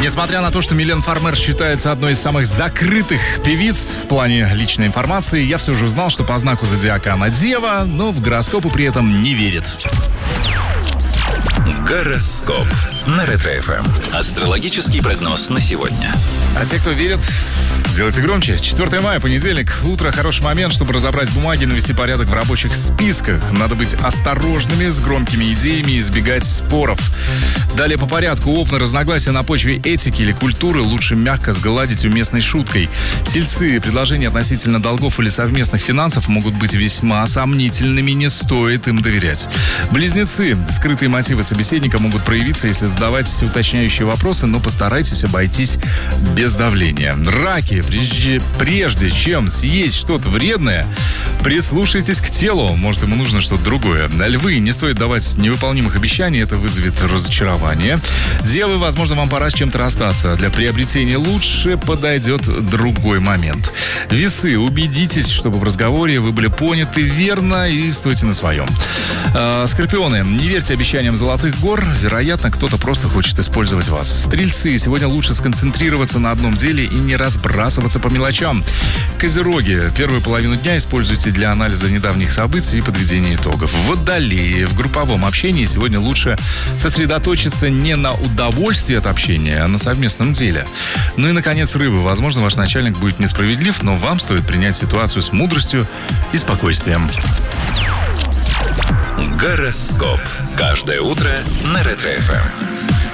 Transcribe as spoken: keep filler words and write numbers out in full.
Несмотря на то, что Милен Фармер считается одной из самых закрытых певиц в плане личной информации, я все же узнал, что по знаку зодиака она дева, но в гороскопы при этом не верит. Гороскоп на Ретро-эф эм. Астрологический прогноз на сегодня. А те, кто верит, делайте громче. четвёртое мая, понедельник. Утро — хороший момент, чтобы разобрать бумаги, навести порядок в рабочих списках. Надо быть осторожными с громкими идеями и избегать споров. Далее по порядку. Овны, разногласия на почве этики или культуры лучше мягко сгладить уместной шуткой. Тельцы, предложения относительно долгов или совместных финансов могут быть весьма сомнительными, не стоит им доверять. Близнецы, скрытые мотивы собеседника могут проявиться, если задавать уточняющие вопросы, но постарайтесь обойтись без давления. Раки, прежде, прежде чем съесть что-то вредное, прислушайтесь к телу, может, ему нужно что-то другое. Львы, не стоит давать невыполнимых обещаний, это вызовет разочарование. Девы, возможно, вам пора с чем-то расстаться. Для приобретения лучше подойдет другой момент. Весы, убедитесь, чтобы в разговоре вы были поняты верно и стойте на своем. Э, скорпионы, не верьте обещаниям золотых гор, вероятно, кто-то просто хочет использовать вас. Стрельцы, сегодня лучше сконцентрироваться на одном деле и не разбрасываться по мелочам. Козероги, первую половину дня используйте для анализа недавних событий и подведения итогов. Водолеи, в групповом общении сегодня лучше сосредоточиться не на удовольствии от общения, а на совместном деле. Ну и, наконец, рыбы. Возможно, ваш начальник будет несправедлив, но вам стоит принять ситуацию с мудростью и спокойствием. Гороскоп. Каждое утро на Ретро-эф эм.